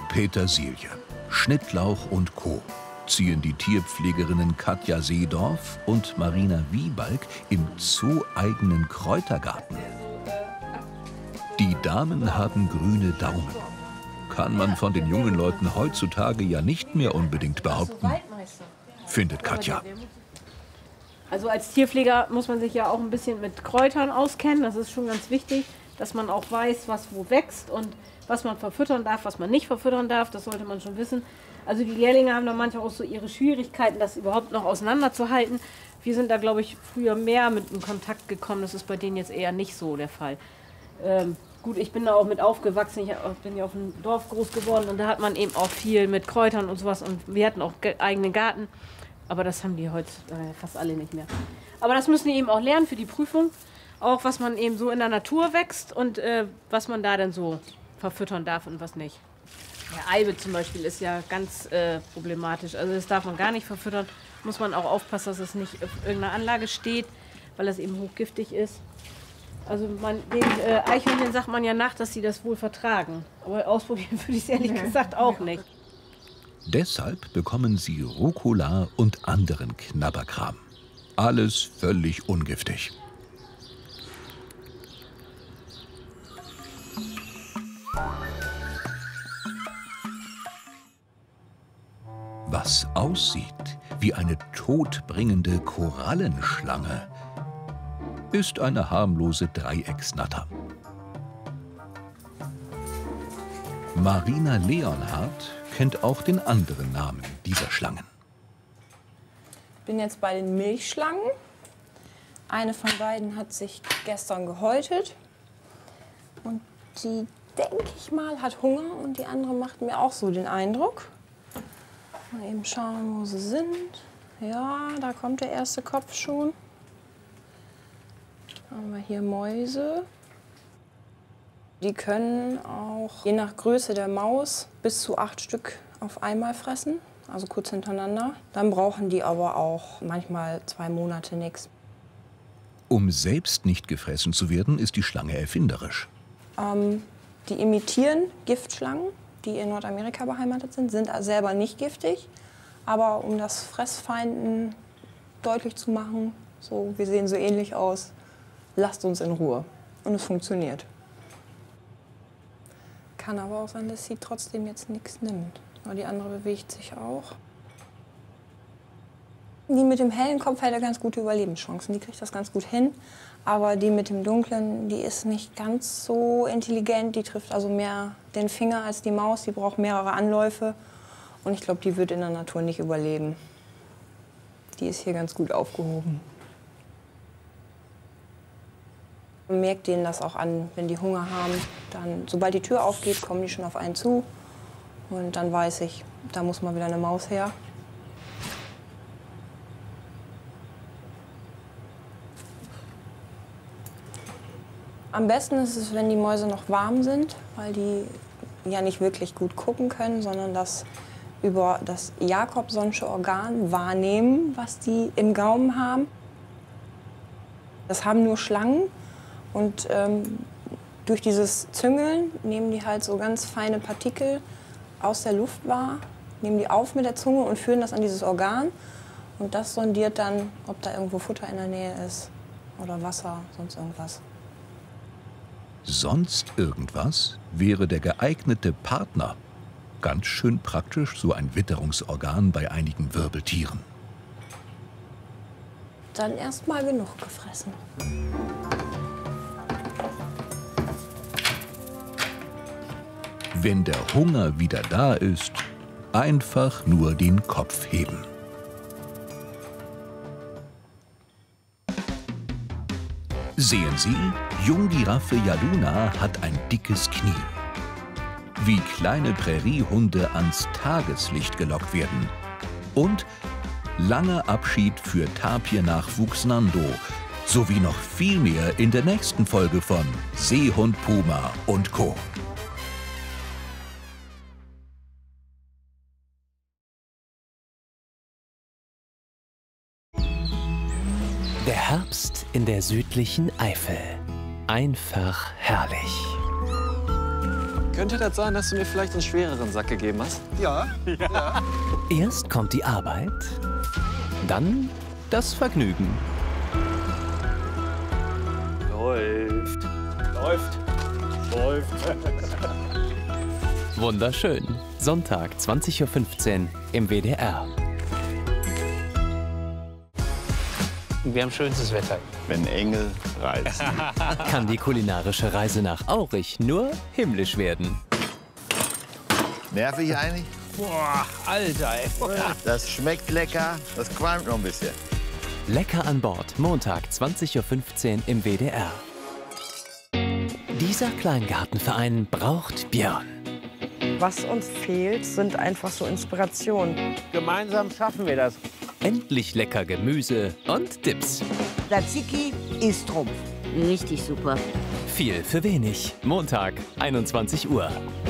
Petersilie, Schnittlauch und Co. ziehen die Tierpflegerinnen Katja Seedorf und Marina Wiebalg im zoo-eigenen Kräutergarten. Die Damen haben grüne Daumen. Kann man von den jungen Leuten heutzutage ja nicht mehr unbedingt behaupten, findet Katja. Also als Tierpfleger muss man sich ja auch ein bisschen mit Kräutern auskennen. Das ist schon ganz wichtig, dass man auch weiß, was wo wächst und was man verfüttern darf, was man nicht verfüttern darf. Das sollte man schon wissen. Also die Lehrlinge haben da manchmal auch so ihre Schwierigkeiten, das überhaupt noch auseinanderzuhalten. Wir sind da, glaube ich, früher mehr mit in Kontakt gekommen. Das ist bei denen jetzt eher nicht so der Fall. Gut, ich bin da auch mit aufgewachsen. Ich bin ja auf dem Dorf groß geworden und da hat man eben auch viel mit Kräutern und sowas. Und wir hatten auch eigenen Garten. Aber das haben die heute fast alle nicht mehr. Aber das müssen die eben auch lernen für die Prüfung. Auch was man eben so in der Natur wächst und was man da dann so verfüttern darf und was nicht. Der Eibe zum Beispiel ist ja ganz problematisch. Also das darf man gar nicht verfüttern. Muss man auch aufpassen, dass es nicht auf irgendeiner Anlage steht, weil das eben hochgiftig ist. Also den Eichhörnchen sagt man ja nach, dass sie das wohl vertragen. Aber ausprobieren würde ich es ehrlich gesagt auch nicht. Deshalb bekommen sie Rucola und anderen Knabberkram. Alles völlig ungiftig. Was aussieht wie eine todbringende Korallenschlange, ist eine harmlose Dreiecksnatter. Marina Leonhardt kennt auch den anderen Namen dieser Schlangen. Ich bin jetzt bei den Milchschlangen. Eine von beiden hat sich gestern gehäutet. Und die, denke ich mal, hat Hunger. Und die andere macht mir auch so den Eindruck. Mal eben schauen, wo sie sind. Ja, da kommt der erste Kopf schon. Haben wir hier Mäuse. Die können auch je nach Größe der Maus bis zu 8 Stück auf einmal fressen, also kurz hintereinander. Dann brauchen die aber auch manchmal 2 Monate nichts. Um selbst nicht gefressen zu werden, ist die Schlange erfinderisch. Die imitieren Giftschlangen, die in Nordamerika beheimatet sind selber nicht giftig. Aber um das Fressfeinden deutlich zu machen, so, wir sehen so ähnlich aus, lasst uns in Ruhe. Und es funktioniert. Kann aber auch sein, dass sie trotzdem jetzt nichts nimmt. Aber die andere bewegt sich auch. Die mit dem hellen Kopf hat ja ganz gute Überlebenschancen. Die kriegt das ganz gut hin. Aber die mit dem dunklen, die ist nicht ganz so intelligent. Die trifft also mehr den Finger als die Maus. Die braucht mehrere Anläufe. Und ich glaube, die wird in der Natur nicht überleben. Die ist hier ganz gut aufgehoben. Man merkt denen das auch an, wenn die Hunger haben. Dann, sobald die Tür aufgeht, kommen die schon auf einen zu. Und dann weiß ich, da muss mal wieder eine Maus her. Am besten ist es, wenn die Mäuse noch warm sind, weil die ja nicht wirklich gut gucken können, sondern das über das Jakobsonsche Organ wahrnehmen, was die im Gaumen haben. Das haben nur Schlangen. Und durch dieses Züngeln nehmen die halt so ganz feine Partikel aus der Luft wahr, nehmen die auf mit der Zunge und führen das an dieses Organ. Und das sondiert dann, ob da irgendwo Futter in der Nähe ist oder Wasser, sonst irgendwas. Sonst irgendwas wäre der geeignete Partner. Ganz schön praktisch, so ein Witterungsorgan bei einigen Wirbeltieren. Dann erst mal genug gefressen. Wenn der Hunger wieder da ist, einfach nur den Kopf heben. Sehen Sie, Junggiraffe Yaluna hat ein dickes Knie. Wie kleine Präriehunde ans Tageslicht gelockt werden. Und langer Abschied für Tapiernachwuchs Nando. Sowie noch viel mehr in der nächsten Folge von Seehund Puma und Co. Der Herbst in der südlichen Eifel. Einfach herrlich. Könnte das sein, dass du mir vielleicht einen schwereren Sack gegeben hast? Ja. Erst kommt die Arbeit, dann das Vergnügen. Läuft. Wunderschön. Sonntag, 20:15 Uhr im WDR. Wir haben schönstes Wetter. Wenn Engel reisen. Kann die kulinarische Reise nach Aurich nur himmlisch werden. Nervig eigentlich? Boah, Alter, ey. Das schmeckt lecker, das qualmt noch ein bisschen. Lecker an Bord, Montag, 20:15 Uhr im WDR. Dieser Kleingartenverein braucht Björn. Was uns fehlt, sind einfach so Inspirationen. Gemeinsam schaffen wir das. Endlich lecker Gemüse und Dips. Tzatziki ist Trumpf. Richtig super. Viel für wenig. Montag, 21 Uhr.